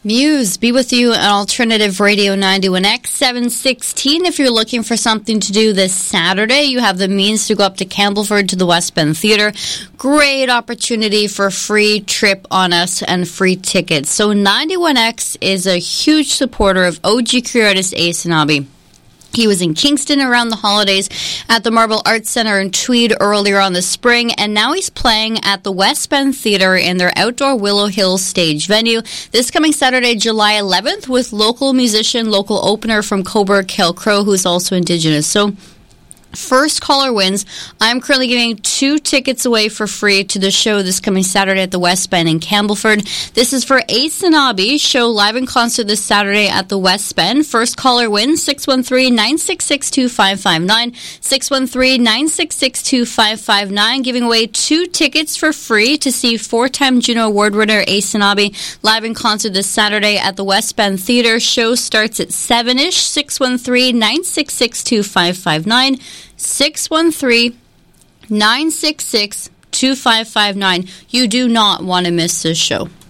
Muse, be with you on Alternative Radio 91X 716. If you're looking for something to do this Saturday, you have the means to go up to Campbellford to the West Bend Theatre. Great opportunity for a free trip on us and free tickets. So 91X is a huge supporter of OG career artist Ace Inabi. He was in Kingston around the holidays, at the Marble Arts Centre in Tweed earlier on this spring, and now he's playing at the West Bend Theatre in their outdoor Willow Hill stage venue this coming Saturday, July 11th, with local musician, local opener from Coburg, Kel Crow, who's also Indigenous. So first caller wins. I'm currently giving 2 tickets away for free to the show this coming Saturday at the West Bend in Campbellford. This is for Ace Inabi, show live in concert this Saturday at the West Bend. First caller wins, 613-966-2559, 613-966-2559, giving away 2 tickets for free to see 4-time Juno Award winner Ace Inabi live in concert this Saturday at the West Bend Theatre. Show starts at 7-ish, 613-966-2559, 613-966-2559. You do not want to miss this show.